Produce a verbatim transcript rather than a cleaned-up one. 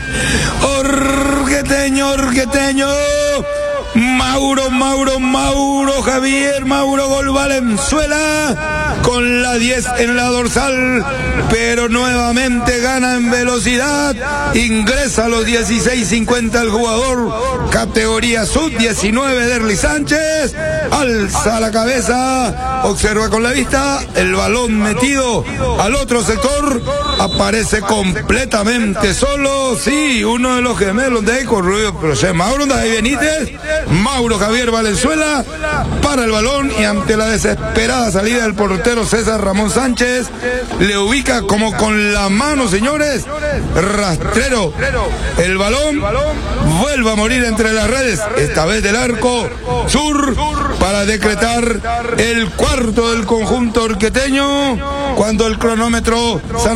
Orqueteño, orqueteño. Mauro, Mauro, Mauro, Javier, Mauro Gol Valenzuela con la diez en la dorsal, pero nuevamente gana en velocidad, ingresa a los dieciséis cincuenta el jugador, categoría sub diecinueve Derly Sánchez, alza la cabeza, observa con la vista, el balón metido al otro sector, aparece completamente solo, sí, uno de los gemelos de Eco Rubio, pero se Mauro David Benítez, Mauro Javier Valenzuela para el balón y ante la desesperada salida del portero César Ramón Sánchez le ubica como con la mano, señores, rastrero el balón, vuelve a morir entre las redes, esta vez del arco sur, para decretar el cuarto del conjunto orqueteño cuando el cronómetro